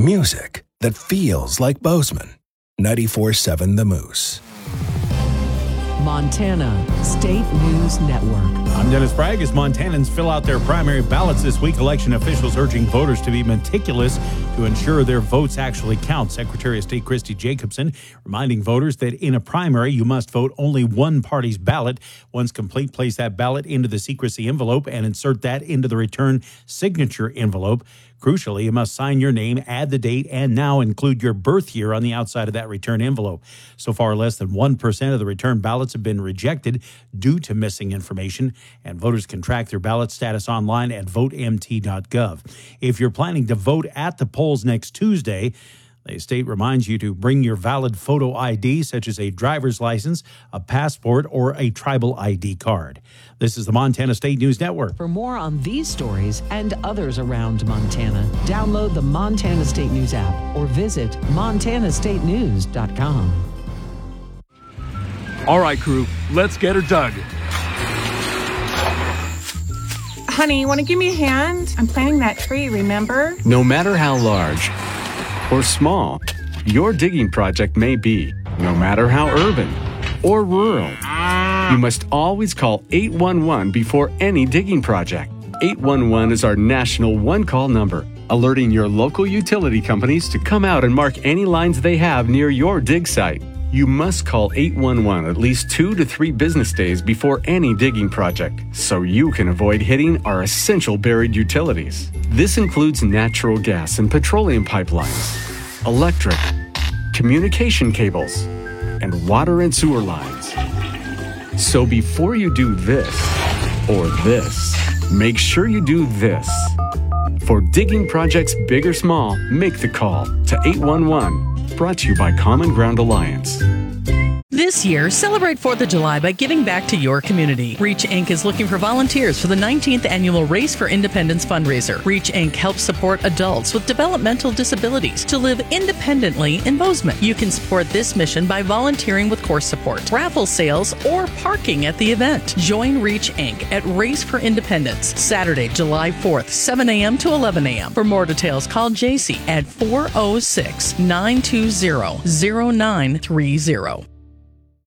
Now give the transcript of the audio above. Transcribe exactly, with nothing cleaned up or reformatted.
music that feels like Bozeman. ninety-four point seven The Moose. Montana State News Network. I'm Dennis Bragg. As Montanans fill out their primary ballots this week, election officials urging voters to be meticulous to ensure their votes actually count. Secretary of State Christy Jacobson reminding voters that in a primary, you must vote only one party's ballot. Once complete, place that ballot into the secrecy envelope and insert that into the return signature envelope. Crucially, you must sign your name, add the date, and now include your birth year on the outside of that return envelope. So far, less than one percent of the return ballots have been rejected due to missing information, and voters can track their ballot status online at vote m t dot gov. If you're planning to vote at the polls next Tuesday, the state reminds you to bring your valid photo I D, such as a driver's license, a passport, or a tribal I D card. This is the Montana State News Network. For more on these stories and others around Montana, download the Montana State News app or visit montana state news dot com. All right, crew, let's get her dug. Honey, you want to give me a hand? I'm planting that tree, remember? No matter how large or small your digging project may be, no matter how urban or rural, you must always call eight one one before any digging project. eight one one is our national one-call number, alerting your local utility companies to come out and mark any lines they have near your dig site. You must call eight one one at least two to three business days before any digging project, so you can avoid hitting our essential buried utilities. This includes natural gas and petroleum pipelines, electric, communication cables, and water and sewer lines. So before you do this or this, make sure you do this. For digging projects big or small, make the call to eight one one. Brought to you by Common Ground Alliance. This year, celebrate fourth of July by giving back to your community. Reach Incorporated is looking for volunteers for the nineteenth Annual Race for Independence fundraiser. Reach Incorporated helps support adults with developmental disabilities to live independently in Bozeman. You can support this mission by volunteering with course support, raffle sales, or parking at the event. Join Reach Incorporated at Race for Independence, Saturday, July fourth, seven a.m. to eleven a.m. For more details, call J C at four oh six, nine two zero, zero nine three zero.